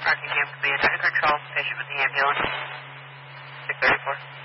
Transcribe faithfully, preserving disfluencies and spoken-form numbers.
Parking Cam Command, under control, patient with the ambulance. six thirty-four.